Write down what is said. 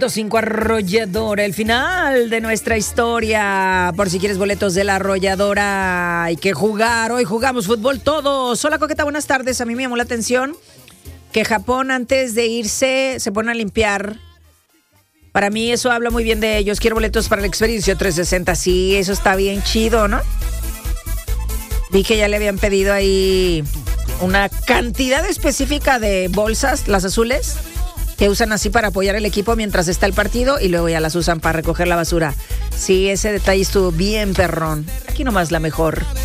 5 Arrolladora, el final de nuestra historia. Por si quieres boletos de la Arrolladora, hay que jugar. Hoy jugamos fútbol todos. Hola, Coqueta, buenas tardes. A mí me llamó la atención que Japón, antes de irse, se pone a limpiar. Para mí eso habla muy bien de ellos. Quiero boletos para la Expedición 360. Sí, eso está bien chido, ¿no? Vi que ya le habían pedido ahí una cantidad específica de bolsas, las azules, que usan así para apoyar el equipo mientras está el partido y luego ya las usan para recoger la basura. Sí, ese detalle estuvo bien perrón. Aquí nomás la mejor.